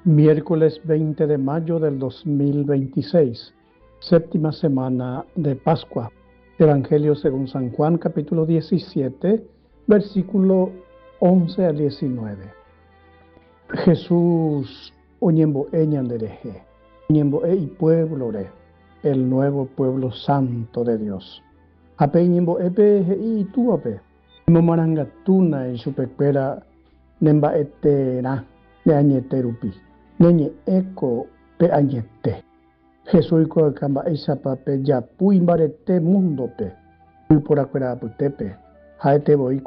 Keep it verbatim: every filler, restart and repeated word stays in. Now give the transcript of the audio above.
Miércoles veinte de mayo del dos mil veintiséis, séptima semana de Pascua. Evangelio según San Juan, capítulo diecisiete, versículo once al diecinueve. Jesús oñembo eñandereje, oñembo e y pueblo re, el nuevo pueblo santo de Dios. Ape ñembo epe y tu ape. Momarangatuna y su pepera nemba etera ne añeterupi. Neñe eco pe añete. Jesús ko kamba isapa pe ya puimbarete mundo pe. Por acuera putepe. Haete voy